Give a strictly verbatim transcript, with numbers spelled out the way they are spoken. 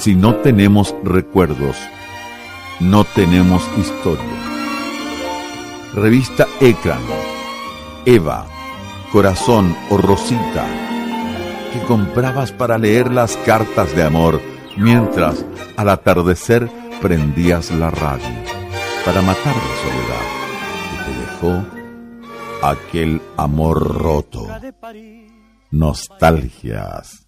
Si no tenemos recuerdos, no tenemos historia. Revista Ecran, Eva, Corazón o Rosita, que comprabas para leer las cartas de amor mientras al atardecer prendías la radio para matar la soledad que te dejó aquel amor roto. Nostalgias.